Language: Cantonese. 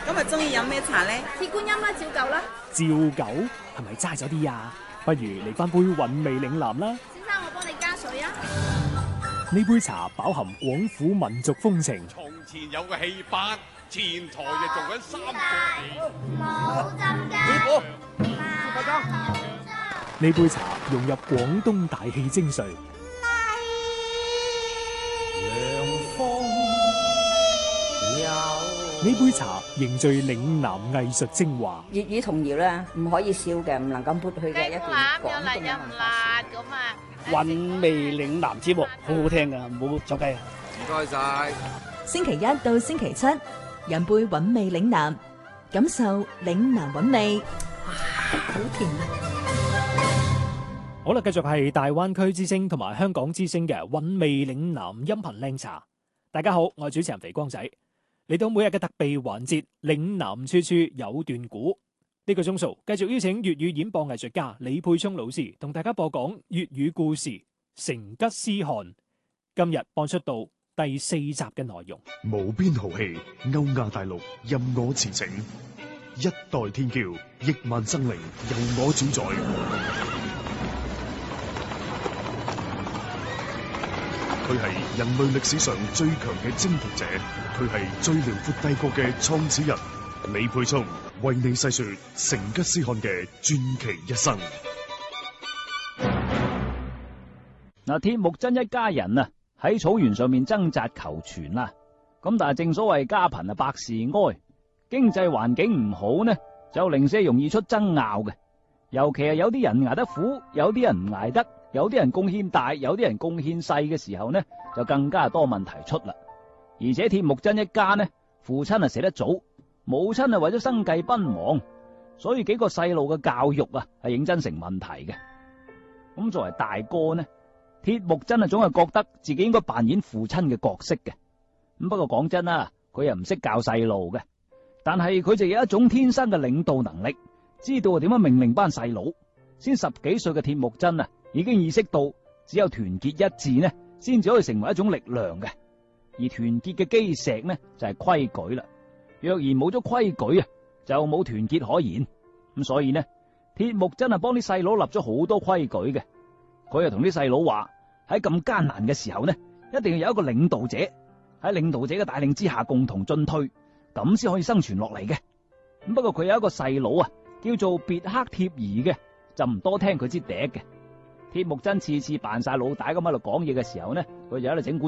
今日中意飲咩茶咧？ 鐵觀音啦，照舊啦。 照舊係咪齋咗啲啊？不如嚟翻杯韻味嶺南啦。 先生，我幫你加水啊。 呢杯茶飽含廣府民族風情。 從前有個戲班，前台就做緊三個冇浸師傅， 呢杯茶融入廣東大氣精髓。呢杯茶凝聚嶺南藝術精華。 粵語童謠咧，唔可以少嘅，唔能夠抹去嘅一段廣東嘅文化。 韻味嶺南節目好好聽噶，唔好走雞啊！ 唔該晒。 星期一到星期七，飲杯韻味嶺南，感受嶺南韻味。哇，好甜啊！ 好啦，繼續係大灣區之聲同埋香港之聲嘅韻味嶺南音頻靚茶。大家好，我係主持人肥光仔。嚟到每日嘅特備環節，嶺南處處有段古。呢個鐘數繼續邀請粵語演播藝術家李沛聰老師同大家播講粵語故事《成吉思汗》。今日播出到第4集嘅內容。 無邊豪氣，歐亞大陸任我馳騁，一代天驕，億萬生靈由我主宰。佢係人類歷史上最強嘅征服者，佢係最遼闊帝國嘅創始人。李沛聰為你細說成吉思汗嘅傳奇一生。 嗱，鐵木真一家人啊，喺草原上面掙扎求存啦。咁但係正所謂家貧啊百事哀，經濟環境唔好呢，就零舍容易出爭拗嘅。尤其係有啲人捱得苦，有啲人唔捱得。有啲人貢獻大，有啲人貢獻細嘅時候呢，就更加多問題出啦。而且鐵木真一家呢，父親死得早，母親為咗生計奔忙，所以幾個細路嘅教育啊係認真成問題嘅。咁作為大哥呢，鐵木真總係覺得自己應該扮演父親嘅角色嘅。咁不過講真啦，佢又唔識教細路嘅，但係佢就有一種天生嘅領導能力，知道點樣命令班細佬。先10幾歲嘅鐵木真啊，已經意識到只有團結一致呢，先至可以成為一種力量嘅。而團結嘅基石呢，就係規矩啦。若然冇咗規矩啊，就冇團結可言。咁所以呢，鐵木真係幫啲細佬立咗好多規矩嘅。佢又同啲細佬話，喺咁艱難嘅時候呢，一定要有一個領導者，喺領導者嘅帶領之下共同進退，咁先可以生存落嚟嘅。咁不過佢有一個細佬啊，叫做別克貼兒嘅，就唔多聽佢支笛嘅。鐵木真次次扮晒老大咁喺度講嘢嘅時候呢，佢就喺度整蠱